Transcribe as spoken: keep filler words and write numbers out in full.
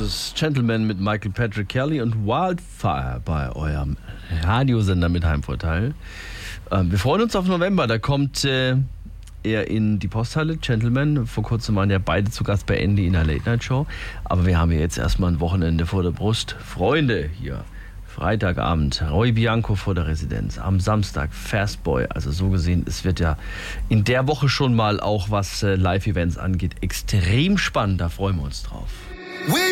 ist Gentleman mit Michael Patrick Kelly und Wildfire bei eurem Radiosender mit Heimvorteil. Ähm, wir freuen uns auf November, da kommt äh, er in die Posthalle, Gentleman. Vor kurzem waren ja beide zu Gast bei Andy in der Late Night Show. Aber wir haben ja jetzt erstmal ein Wochenende vor der Brust. Freunde hier. Freitagabend, Roy Bianco vor der Residenz. Am Samstag Fastboy. Also so gesehen, es wird ja in der Woche schon mal auch, was äh, Live-Events angeht, extrem spannend. Da freuen wir uns drauf.